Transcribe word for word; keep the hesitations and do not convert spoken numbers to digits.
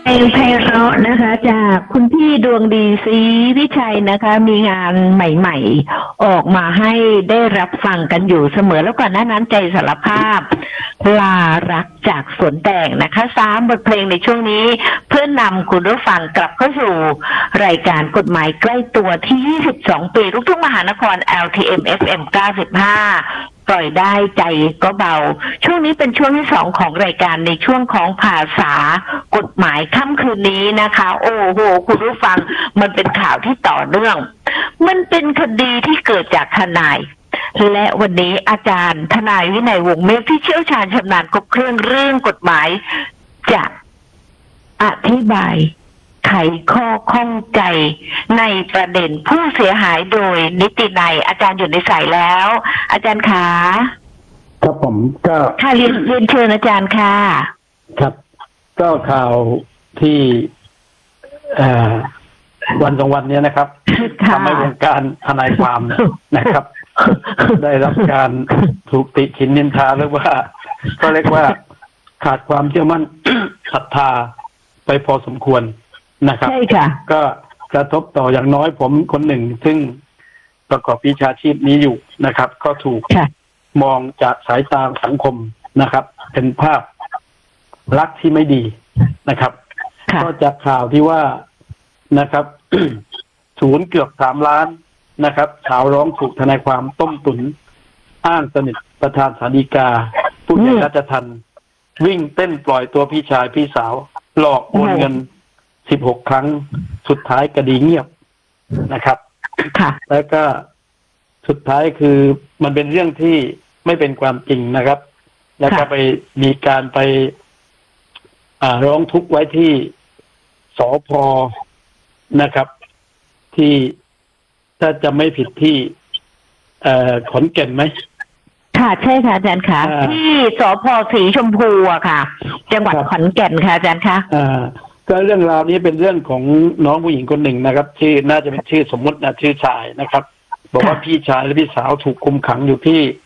เพลงไพเราะนะคะจากคุณพี่ดวงดีศรีวิชัยนะคะมีงานใหม่ๆออกมาให้ได้รับฟังกันอยู่เสมอแล้วก่อนหน้านั้นใจสารภาพลารักจากสวนแตงนะคะสามบทเพลงในช่วงนี้เพื่อนำคุณผู้ฟังกลับเข้าสู่รายการกฎหมายใกล้ตัวที่ยี่สิบสองปีลูกทุ่งมหานคร แอล ที เอ็ม เอฟ เอ็ม เก้าสิบห้าปล่อยได้ใจก็เบาช่วงนี้เป็นช่วงที่สองของรายการในช่วงของภาษากฎหมายค่ำคืนนี้นะคะโอ้โหคุณผู้ฟังมันเป็นข่าวที่ต่อเนื่องมันเป็นคดีที่เกิดจากทนายและวันนี้อาจารย์ทนายวินัยวงศ์เมฆที่เชี่ยวชาญชำนาญครบเครื่องเรื่องกฎหมายจะอธิบายไขข้อข้องใจในประเด็นผู้เสียหายโดยนิตินัยอาจารย์อยู่ในสายแล้วอาจารย์คะครับผมก็ค่ะเรียนเรียนเชิญอาจารย์ค่ะครับก็ข่าวที่วันสองวันนี้นะครับทำให้วงการทนายความนะครับ ได้รับการถูกติฉินนินทาหรือว่าก็เรียกว่าขาดความเชื่อมั่นศรัทธาไปพอสมควรนะครับใช่ค่ะก็กระทบต่ออย่างน้อยผมคนหนึ่งซึ่งประกอบวิชาชีพนี้อยู่นะครับก็ถูกมองจากสายตาสังคมนะครับเป็นภาพลักษณ์ที่ไม่ดีนะครับก็จากข่าวที่ว่านะครับ ศูนย์เกือบสามล้านนะครับสาวร้องถูกทนายความต้มตุนอ้างสนิทประธานศาลฎีกาผู้ใหญ่ราชทัณฑ์วิ่งเต้นปล่อยตัวพี่ชายพี่สาวหลอกโอนเงินสิบหกครั้งสุดท้ายคดีเงียบนะครับแล้วก็สุดท้ายคือมันเป็นเรื่องที่ไม่เป็นความจริงนะครับแล้วก็ไปมีการไปร้องทุกข์ไว้ที่สภ.นะครับที่ถ้าจะไม่ผิดที่ขอนแก่นไหมค่ะใช่ค่ะอาจารย์ค่ะที่สภ.สีชมพูอะค่ะจังหวัดขอนแก่นค่ะอาจารย์คะก็เรื่องราวนี้เป็นเรื่องของน้องผู้หญิงคนหนึ่งนะครับชื่อน่าจะเป็นชื่อสมมตินะชื่อชายนะครับบอกว่าพี่ชายและพี่สาวถูกคุมขังอยู่ที่